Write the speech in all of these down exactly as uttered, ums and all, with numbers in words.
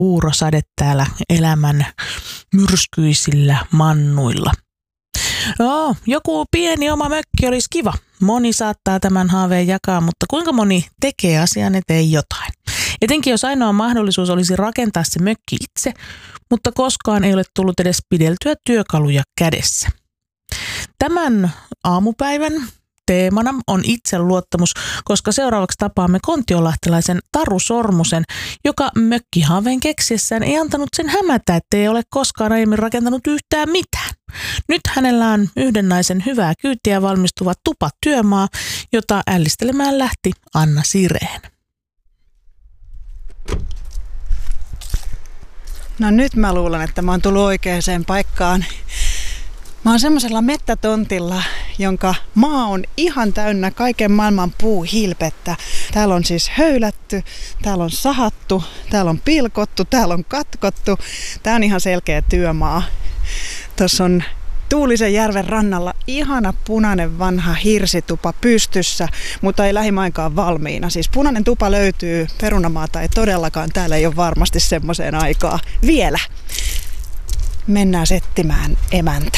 kuurosade täällä elämän myrskyisillä mannuilla. No, joku pieni oma mökki olisi kiva. Moni saattaa tämän haaveen jakaa, mutta kuinka moni tekee asian eteen jotain? Etenkin jos ainoa mahdollisuus olisi rakentaa se mökki itse, mutta koskaan ei ole tullut edes pideltyä työkaluja kädessä. Tämän aamupäivän teemana on itseluottamus, koska seuraavaksi tapaamme kontiolahtelaisen Taru Sormusen, joka mökkihaaveen keksiessään ei antanut sen hämätä, ettei ole koskaan aiemmin rakentanut yhtään mitään. Nyt hänellä on yhden naisen hyvää kyytiä valmistuva tupatyömaa, jota ällistelemään lähti Anna Sireen. No nyt mä luulen, että mä oon tullut oikeaan paikkaan. Mä oon semmoisella mettätontilla, jonka maa on ihan täynnä kaiken maailman puuhilpettä. Täällä on siis höylätty, täällä on sahattu, täällä on pilkottu, täällä on katkottu. Tää on ihan selkeä työmaa. Tuossa on Tuulisen järven rannalla ihana punainen vanha hirsitupa pystyssä, mutta ei lähimainkaan valmiina. Siis punainen tupa löytyy, perunamaata ei todellakaan, täällä ei ole varmasti semmoiseen aikaa vielä. Mennään settimään emäntä.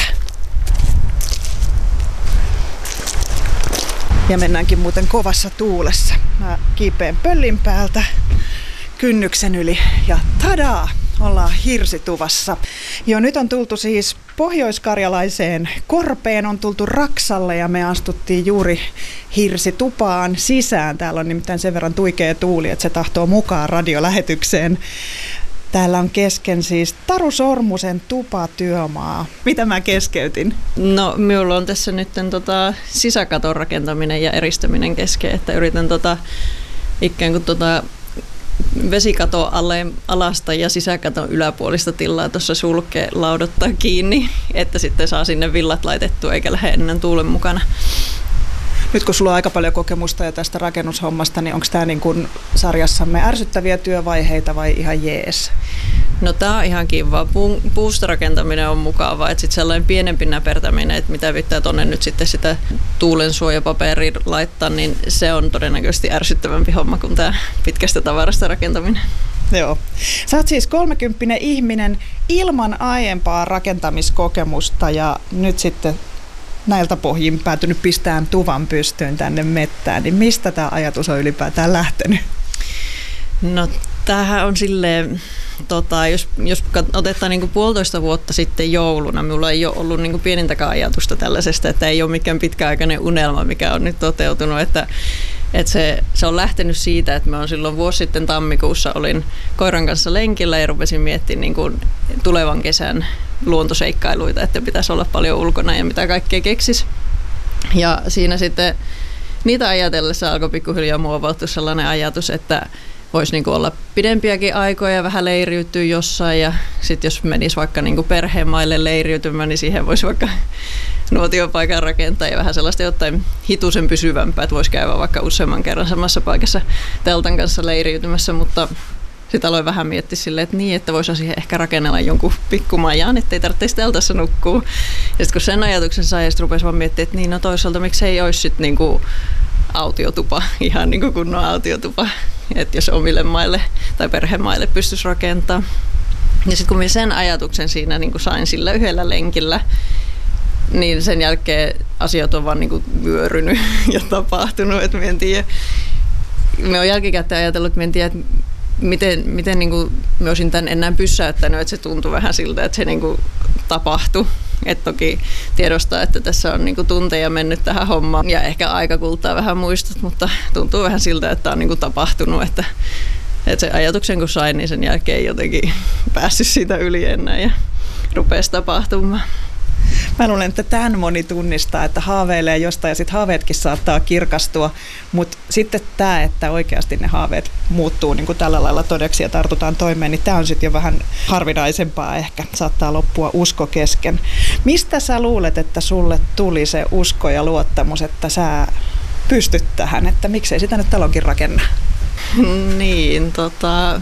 Ja mennäänkin muuten kovassa tuulessa. Mä kiipeen pöllin päältä kynnyksen yli ja tadaa! Ollaan hirsituvassa. Jo nyt on tultu siis pohjoiskarjalaiseen Korpeen, on tultu Raksalle ja me astuttiin juuri hirsitupaan sisään. Täällä on nimittäin sen verran tuikea tuuli, että se tahtoo mukaan radiolähetykseen. Täällä on kesken siis Taru Sormusen tupatyömaa. Mitä mä keskeytin? No, minulla on tässä nyt tota, sisäkaton rakentaminen ja eristäminen kesken, että yritän tota, ikään kuin tota, vesikaton alle, alasta ja sisäkaton yläpuolista tilaa tuossa sulkee laudottaa kiinni, että sitten saa sinne villat laitettua eikä lähde ennen tuulen mukana. Nyt kun sulla on aika paljon kokemusta jo tästä rakennushommasta, niin onko tämä niin kuin sarjassamme ärsyttäviä työvaiheita vai ihan jees? No tää on ihan kiva. Puusta rakentaminen on mukavaa, että sitten sellainen pienempi näpertäminen, että mitä pitää tonne nyt sitten sitä tuulensuojapaperia laittaa, niin se on todennäköisesti ärsyttävämpi homma kuin tämä pitkästä tavarasta rakentaminen. Joo. Sä oot siis kolmekymppinen ihminen ilman aiempaa rakentamiskokemusta ja nyt sitten näiltä pohjin päätynyt pistämään tuvan pystyyn tänne mettään, niin mistä tämä ajatus on ylipäätään lähtenyt? No tämähän on silleen, tota, jos, jos otetaan niin kuin puolitoista vuotta sitten jouluna, minulla ei ole ollut niin kuin pienintäkään ajatusta tällaisesta, että ei ole mikään pitkäaikainen unelma, mikä on nyt toteutunut, että että se, se on lähtenyt siitä, että mä on silloin vuosi sitten tammikuussa olin koiran kanssa lenkillä ja rupesin miettimään niin kuin tulevan kesän luontoseikkailuita, että pitäisi olla paljon ulkona ja mitä kaikkea keksis. Ja siinä sitten niitä ajatellessa alkoi pikkuhiljaa muovautua sellainen ajatus, että voisi niin kuin olla pidempiäkin aikoja ja vähän leiriytyä jossain ja sitten jos menisi vaikka niin kuin perheen maille leiriytymään, niin siihen voisi vaikka nuotiopaikan rakentaa ja vähän sellaista jotain hitusen pysyvämpää, että voisi käydä vaikka useamman kerran samassa paikassa teltan kanssa leiriytymässä, mutta sitten aloin vähän miettiä silleen, että niin, että voisi siihen ehkä rakennella jonkun pikkumajaan, ettei tarvitsisi teltassa nukkua. Ja sitten kun sen ajatuksen sai, sitten rupesi vaan miettimään, että niin, no toisaalta miksi ei olisi sitten niinku autiotupa, ihan niin kuin kunnon autiotupa, että jos omille maille tai perhemaille pystyisi rakentamaan. Ja sitten kun minä sen ajatuksen siinä niin kuin sain sillä yhdellä lenkillä, niin sen jälkeen asiat on vaan niin kuin vyörynyt ja tapahtunut, että minä en tiedä. Minä olen jälkikäteen ajatellut, että minä en tiedä, että miten, miten niin kuin minä olisin tämän enää pysäyttänyt, että se tuntui vähän siltä, että se niin kuin tapahtui. Et toki tiedostaa, että tässä on niinku tunteja mennyt tähän hommaan ja ehkä aika kultaa vähän muistot, mutta tuntuu vähän siltä, että on niinku tapahtunut, että, että se ajatuksen kun sain, niin sen jälkeen ei jotenkin päässyt siitä yli enää ja rupesi tapahtumaan. Mä luulen, että tämän moni tunnistaa, että haaveilee jostain ja sitten haaveetkin saattaa kirkastua, mutta sitten tämä, että oikeasti ne haaveet muuttuu niin kuin tällä lailla todeksi ja tartutaan toimeen, niin tämä on sitten jo vähän harvinaisempaa ehkä, saattaa loppua usko kesken. Mistä sä luulet, että sulle tuli se usko ja luottamus, että sä pystyt tähän, että miksei sitä nyt talonkin rakenna? Niin, tota...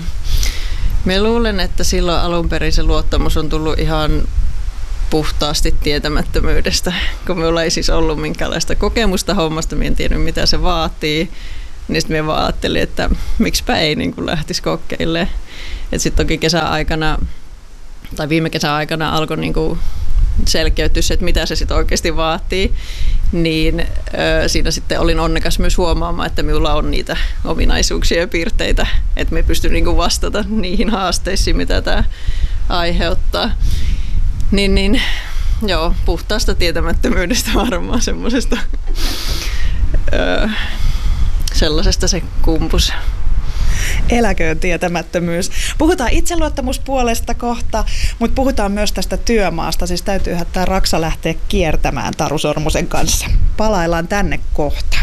Mä luulen, että silloin alun perin se luottamus on tullut ihan puhtaasti tietämättömyydestä, kun minulla ei siis ollut minkäänlaista kokemusta hommasta, minä en tiennyt mitä se vaatii, niin sitten minä vaan ajattelin, että miksipä ei niin kuin lähtisi kokeilemaan. sitten toki kesäaikana tai viime kesän aikana alkoi niinku selkeytys, että mitä se sitten oikeasti vaatii, niin ö, siinä sitten olin onnekas myös huomaamaan, että minulla on niitä ominaisuuksia ja piirteitä, että me pystyn niinku vastata niihin haasteisiin, mitä tämä aiheuttaa. Niin, niin joo, puhtaasta tietämättömyydestä varmaan semmoisesta, ö, sellaisesta se kumpus. Eläköön tietämättömyys. Puhutaan itseluottamuspuolesta kohta, mutta puhutaan myös tästä työmaasta. Siis täytyyhän tämä Raksa lähteä kiertämään Taru Sormusen kanssa. Palaillaan tänne kohta.